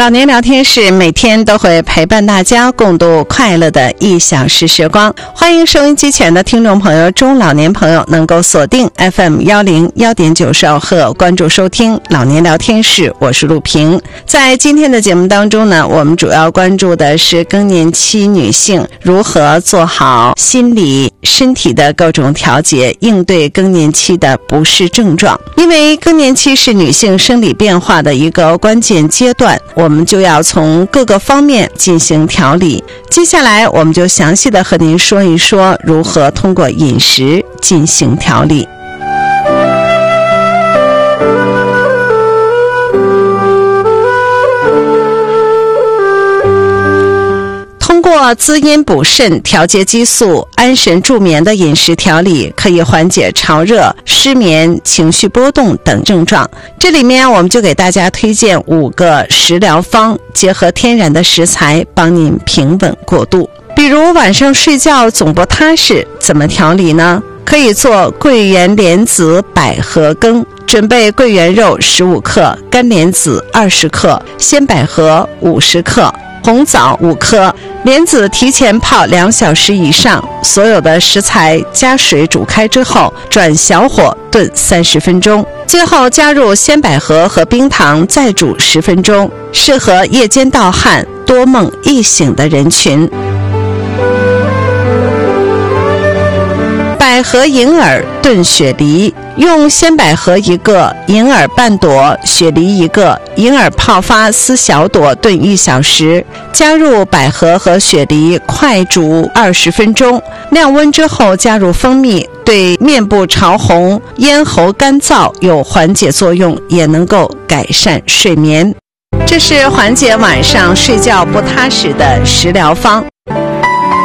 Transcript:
老年聊天室每天都会陪伴大家共度快乐的1小时时光，欢迎收音机前的听众朋友、中老年朋友能够锁定 FM101.9 兆赫关注收听老年聊天室，我是陆平。在今天的节目当中呢，我们主要关注的是更年期女性如何做好心理身体的各种调节，应对更年期的不适症状。因为更年期是女性生理变化的一个关键阶段，我们就要从各个方面进行调理。接下来我们就详细的和您说一说如何通过饮食进行调理。通过滋阴补肾、调节激素、安神助眠的饮食调理，可以缓解潮热、失眠、情绪波动等症状。这里面我们就给大家推荐5个食疗方，结合天然的食材，帮您平稳过渡。比如晚上睡觉总不踏实，怎么调理呢？可以做桂圆莲子百合羹。准备桂圆肉15克，干莲子20克，鲜百合50克，红枣5颗，莲子提前泡2小时以上，所有的食材加水煮开之后，转小火炖30分钟，最后加入鲜百合和冰糖再煮10分钟，适合夜间盗汗、多梦易醒的人群。百合银耳炖雪梨，用鲜百合1个，银耳半朵，雪梨1个，银耳泡发撕小朵炖1小时，加入百合和雪梨快煮20分钟，晾温之后加入蜂蜜，对面部潮红、咽喉干燥有缓解作用，也能够改善睡眠。这是缓解晚上睡觉不踏实的食疗方。